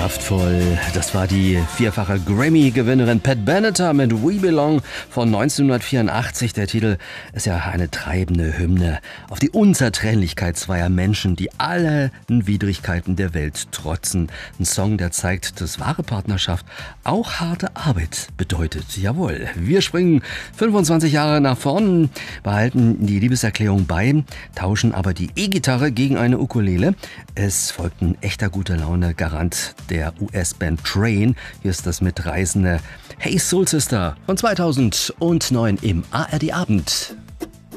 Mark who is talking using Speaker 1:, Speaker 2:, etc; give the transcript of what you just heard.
Speaker 1: Kraftvoll. Das war die vierfache Grammy-Gewinnerin Pat Benatar mit We Belong von 1984. Der Titel ist ja eine treibende Hymne auf die Unzertrennlichkeit zweier Menschen, die allen Widrigkeiten der Welt trotzen. Ein Song, der zeigt, dass wahre Partnerschaft auch harte Arbeit bedeutet. Jawohl, wir springen 25 Jahre nach vorn, behalten die Liebeserklärung bei, tauschen aber die E-Gitarre gegen eine Ukulele. Es folgt ein echter guter Laune-Garant der US-Band Train. Hier ist das mitreißende Hey Soul Sister von 2009 im ARD Abend.